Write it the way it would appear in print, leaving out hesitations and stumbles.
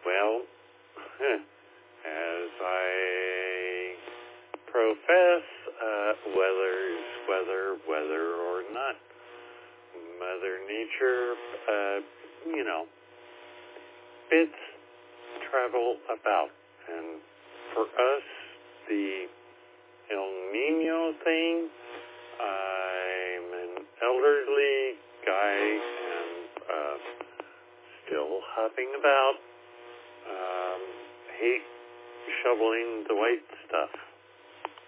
Well, as I profess, weather or not, Mother Nature, bids travel about. And for us, the El Nino thing, I'm an elderly guy and still hopping about. Hate shoveling the white stuff.